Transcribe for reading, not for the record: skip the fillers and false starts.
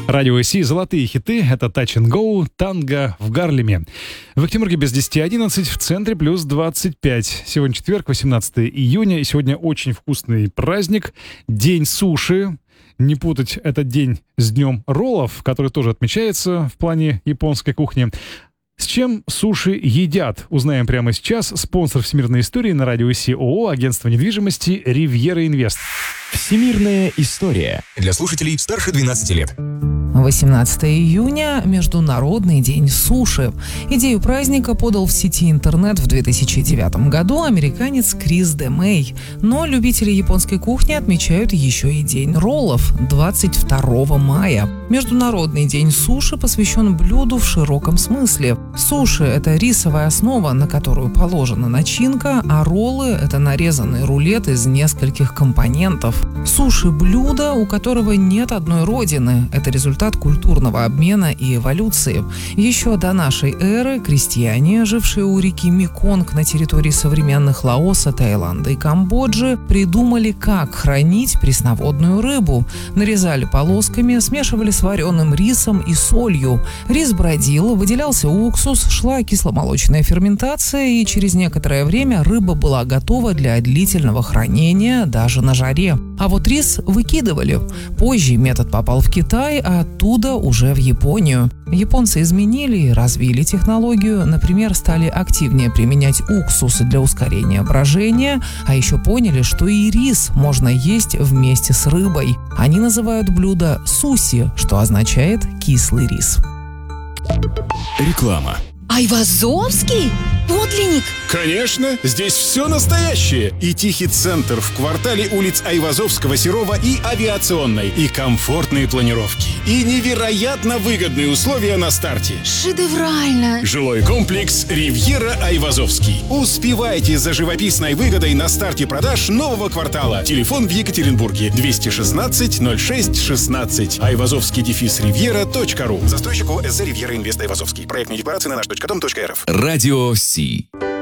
Радио Си, золотые хиты — это Touch and Go, танго в Гарлеме. В Октябрьке без 10:11, в центре плюс 25. Сегодня четверг, 18 июня, и сегодня очень вкусный праздник — День суши. Не путать этот день с Днем роллов, который тоже отмечается в плане японской кухни. С чем суши едят? Узнаем прямо сейчас. Спонсор всемирной истории на радио Си ООО, агентство недвижимости «Ривьера Инвест». Всемирная история для слушателей старше 12 лет. 18 июня – Международный день суши. Идею праздника подал в сети интернет в 2009 году американец Крис Де Мэй. Но любители японской кухни отмечают еще и День роллов – 22 мая. Международный день суши посвящен блюду в широком смысле. Суши – это рисовая основа, на которую положена начинка, а роллы – это нарезанный рулет из нескольких компонентов. Суши – блюдо, у которого нет одной родины. Это результат культурного обмена и эволюции. Еще до нашей эры крестьяне, жившие у реки Меконг на территории современных Лаоса, Таиланда и Камбоджи, придумали, как хранить пресноводную рыбу. Нарезали полосками, смешивали с вареным рисом и солью. Рис бродил, выделялся уксус, шла кисломолочная ферментация, и через некоторое время рыба была готова для длительного хранения даже на жаре. А вот рис выкидывали. Позже метод попал в Китай, а оттуда уже в Японию. Японцы изменили и развили технологию. Например, стали активнее применять уксус для ускорения брожения, а еще поняли, что и рис можно есть вместе с рыбой. Они называют блюдо суси, что означает кислый рис. Реклама. Айвазовский? Подлинник? Конечно, здесь все настоящее. И тихий центр в квартале улиц Айвазовского, Серова и Авиационной. И комфортные планировки. И невероятно выгодные условия на старте. Шедеврально! Жилой комплекс «Ривьера Айвазовский». Успевайте за живописной выгодой на старте продаж нового квартала. Телефон в Екатеринбурге 216 06 16. Айвазовский-ривьера.ру. Застройщик ОСЗ «Ривьера Инвест Айвазовский». Проектные декларации на наш.дом.рф. Радио Си.